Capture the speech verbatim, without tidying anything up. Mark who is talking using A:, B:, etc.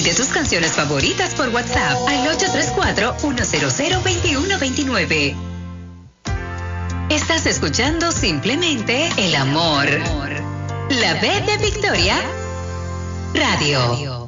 A: Pide tus canciones favoritas por WhatsApp al ocho tres cuatro, uno cero cero, dos uno dos nueve. Estás escuchando Simplemente el Amor. La B de Victoria Radio.